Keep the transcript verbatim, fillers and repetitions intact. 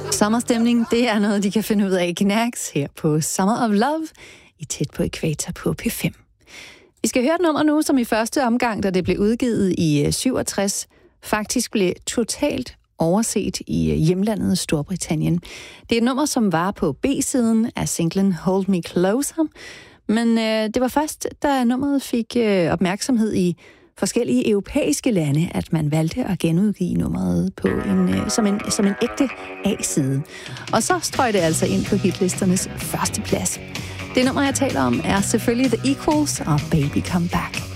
Sommerstemning, det er noget, de kan finde ud af i Knacks her på Summer of Love i Tæt på Ækvator på P fem. Vi skal høre et nummer nu, som i første omgang, da det blev udgivet i syvogtres, faktisk blev totalt overset i hjemlandet Storbritannien. Det er et nummer, som var på B-siden af singlen Hold Me Closer, men øh, det var først, da nummeret fik øh, opmærksomhed i forskellige europæiske lande, at man valgte at genudgive nummeret på en, øh, som, en, som en ægte A-side. Og så strøg det altså ind på hitlisternes første plads. Det nummer, jeg taler om, er selvfølgelig The Equals og Baby Come Back.